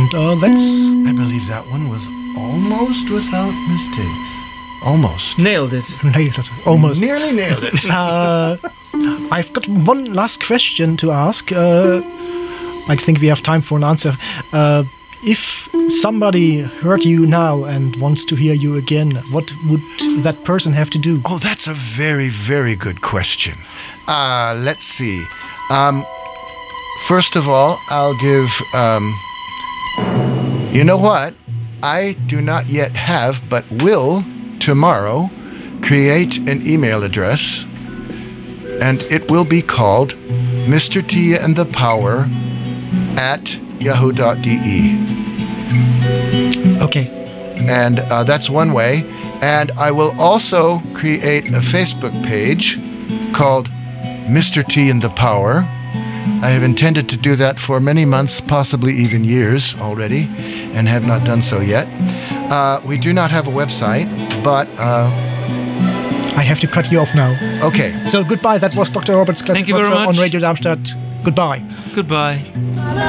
And that's... I believe that one was almost without mistakes. Almost. Nailed it. Almost. Nearly nailed it. I've got one last question to ask. I think we have time for an answer. If somebody heard you now and wants to hear you again, what would that person have to do? Oh, that's a very, very good question. Let's see. First of all, I'll give... you know what? I do not yet have, but will tomorrow create an email address, and it will be called Mr. Tia and the Power at yahoo.de. Okay. And that's one way. And I will also create a Facebook page called Mr. T and the Power. I have intended to do that for many months, possibly even years already, and have not done so yet. We do not have a website, but... I have to cut you off now. Okay. So goodbye. That was Dr. Robert's Classic Thank you very Rock Show much. on Radio Darmstadt. Goodbye. Goodbye.